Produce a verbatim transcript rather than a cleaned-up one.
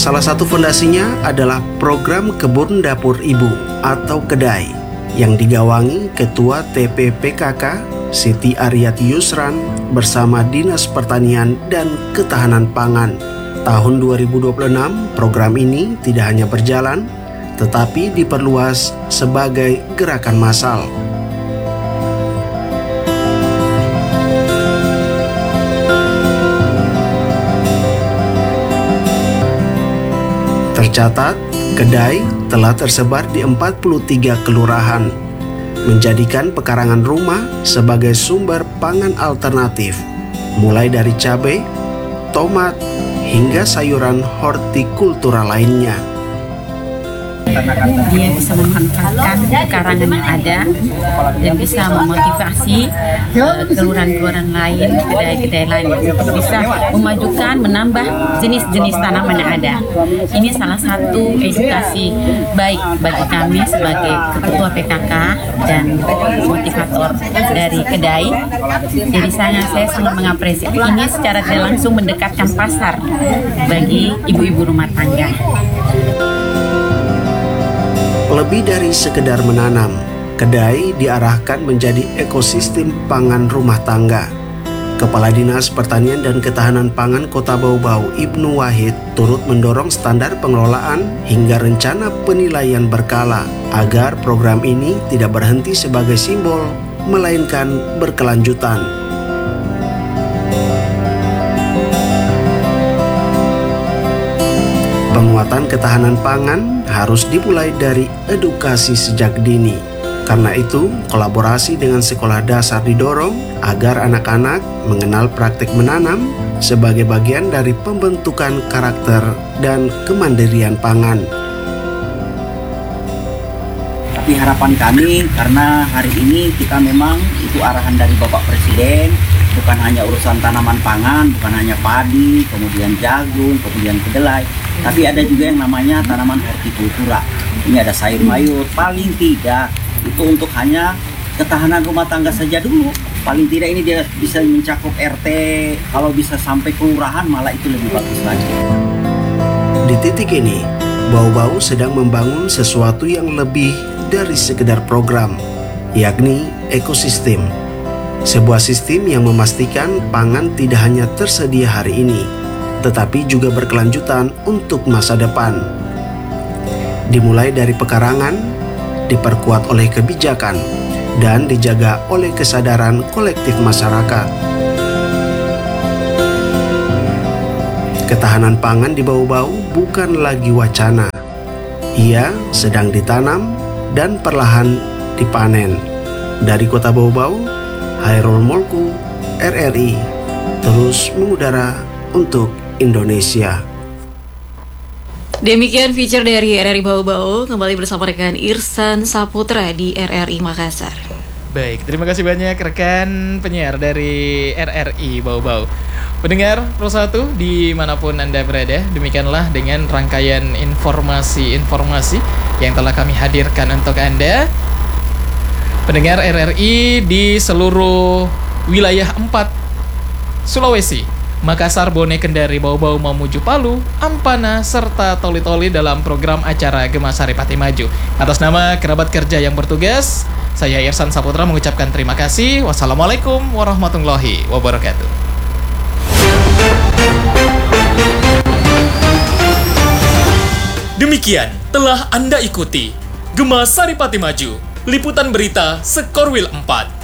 Salah satu fondasinya adalah program Kebun Dapur Ibu atau KEDAI yang digawangi Ketua T P P K K Siti Aryati Yusran bersama Dinas Pertanian dan Ketahanan Pangan. Tahun dua ribu dua puluh enam, program ini tidak hanya berjalan, tetapi diperluas sebagai gerakan massal. Tercatat, KEDAI telah tersebar di empat puluh tiga kelurahan, menjadikan pekarangan rumah sebagai sumber pangan alternatif, mulai dari cabai, tomat, hingga sayuran hortikultura lainnya. Dia bisa memanfaatkan pekarangan yang ada dan bisa memotivasi uh, kelurahan-kelurahan lain, kedai-kedai lain untuk bisa memajukan, menambah jenis-jenis tanaman yang ada. Ini salah satu edukasi baik bagi kami sebagai Ketua P K K dan motivator dari KEDAI. Jadi saya, saya sangat mengapresiasi ini secara tidak langsung mendekatkan pasar bagi ibu-ibu rumah tangga. Lebih dari sekedar menanam, KEDAI diarahkan menjadi ekosistem pangan rumah tangga. Kepala Dinas Pertanian dan Ketahanan Pangan Kota Bau-Bau, Ibnu Wahid, turut mendorong standar pengelolaan hingga rencana penilaian berkala agar program ini tidak berhenti sebagai simbol, melainkan berkelanjutan. Penguatan ketahanan pangan harus dimulai dari edukasi sejak dini. Karena itu, kolaborasi dengan sekolah dasar didorong agar anak-anak mengenal praktik menanam sebagai bagian dari pembentukan karakter dan kemandirian pangan. Tapi harapan kami, karena hari ini kita memang itu arahan dari Bapak Presiden, bukan hanya urusan tanaman pangan, bukan hanya padi, kemudian jagung, kemudian kedelai, tapi ada juga yang namanya tanaman hortikultura. Ini ada sayur mayur, paling tidak itu untuk hanya ketahanan rumah tangga saja dulu. Paling tidak ini dia bisa mencakup R T, kalau bisa sampai kelurahan malah itu lebih bagus lagi. Di titik ini, Bau-Bau sedang membangun sesuatu yang lebih dari sekedar program, yakni ekosistem. Sebuah sistem yang memastikan pangan tidak hanya tersedia hari ini, tetapi juga berkelanjutan untuk masa depan. Dimulai dari pekarangan, diperkuat oleh kebijakan, dan dijaga oleh kesadaran kolektif masyarakat. Ketahanan pangan di Bau-Bau bukan lagi wacana. Ia sedang ditanam dan perlahan dipanen. Dari Kota Bau-Bau, Hairul Mulku, R R I, terus mengudara untuk Indonesia. Demikian feature dari R R I Bau-Bau, kembali bersama rekan Irsan Saputra di R R I Makassar. Baik, terima kasih banyak rekan penyiar dari R R I Bau-Bau. Pendengar Pro satu dimanapun Anda berada, demikianlah dengan rangkaian informasi-informasi yang telah kami hadirkan untuk Anda. Pendengar R R I di seluruh wilayah empat Sulawesi, Makassar, Bone, Kendari, Bau-Bau, Mamuju, Palu, Ampana, serta Toli-Toli dalam program acara Gema Saripati Maju. Atas nama kerabat kerja yang bertugas, saya Irsan Saputra mengucapkan terima kasih. Wassalamualaikum warahmatullahi wabarakatuh. Demikian telah Anda ikuti Gema Saripati Maju, liputan berita Sekorwil empat.